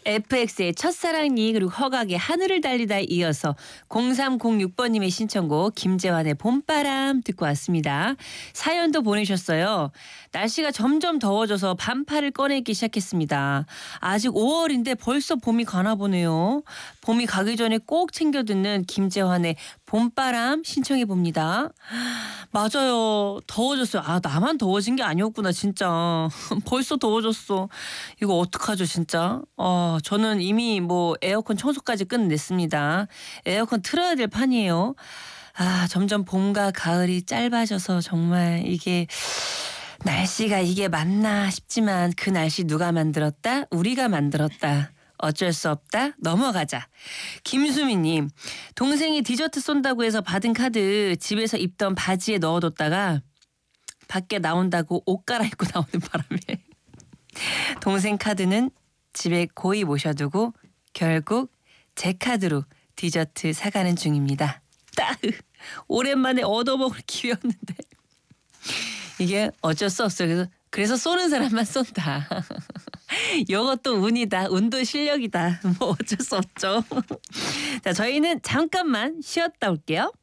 FX의 첫사랑니 그리고 허각의 하늘을 달리다에 이어서 0306번님의 신청곡 김재환의 봄바람 듣고 왔습니다. 사연도 보내셨어요. 날씨가 점점 더워져서 반팔을 꺼내기 시작했습니다. 아직 5월인데 벌써 봄이 가나 보네요. 봄이 가기 전에 꼭 챙겨 듣는 김재환의 봄바람 신청해 봅니다. 맞아요. 더워졌어요. 아, 나만 더워진 게 아니었구나 진짜. 벌써 더워졌어. 이거 어떡하죠 진짜. 저는 이미 뭐 에어컨 청소까지 끝냈습니다. 에어컨 틀어야 될 판이에요. 아, 점점 봄과 가을이 짧아져서 정말 이게 날씨가 이게 맞나 싶지만 그 날씨 누가 만들었다? 우리가 만들었다. 어쩔 수 없다. 넘어가자. 김수미님, 동생이 디저트 쏜다고 해서 받은 카드 집에서 입던 바지에 넣어뒀다가 밖에 나온다고 옷 갈아입고 나오는 바람에 동생 카드는 집에 고이 모셔두고 결국 제 카드로 디저트 사가는 중입니다. 따으, 오랜만에 얻어먹을 기회였는데 이게 어쩔 수 없어요. 그래서 쏘는 사람만 쏜다. 이것도 운이다. 운도 실력이다. 뭐 어쩔 수 없죠. 자, 저희는 잠깐만 쉬었다 올게요.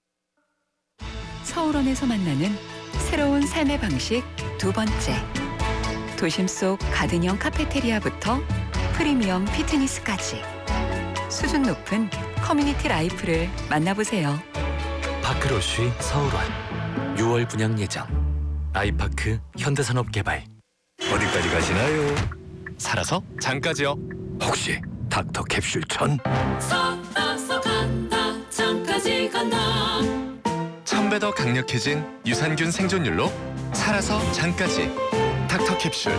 서울원에서 만나는 새로운 삶의 방식 두 번째. 도심 속 가든형 카페테리아부터 프리미엄 피트니스까지 수준 높은 커뮤니티 라이프를 만나보세요. 파크로쉬 서울원 6월 분양 예정. 아이파크 현대산업개발. 어디까지 가시나요? 살아서 장까지요. 혹시 닥터 캡슐 천? 살아서 간다 장까지 간다. 1000배 더 강력해진 유산균 생존율로 살아서 장까지. 닥터 캡슐.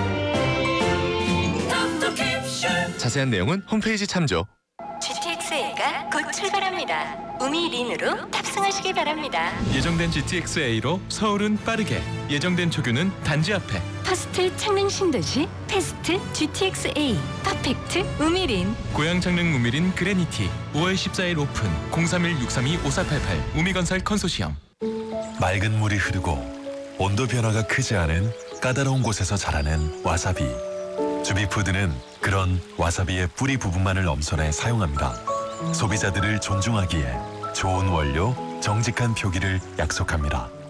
닥터 캡슐. 자세한 내용은 홈페이지 참조. GTX-A가 곧 출발합니다. 우미린으로 탑승하시기 바랍니다. 예정된 GTX-A로 서울은 빠르게, 예정된 초규는 단지 앞에. 퍼스트 창릉 신도시 패스트 GTX-A 퍼펙트 우미린. 고양 창릉 우미린 그레니티 5월 14일 오픈. 031-632-5488 우미건설 컨소시엄. 맑은 물이 흐르고 온도 변화가 크지 않은 까다로운 곳에서 자라는 와사비. 주비푸드는 그런 와사비의 뿌리 부분만을 엄선해 사용합니다. 소비자들을 존중하기에 좋은 원료, 정직한 표기를 약속합니다.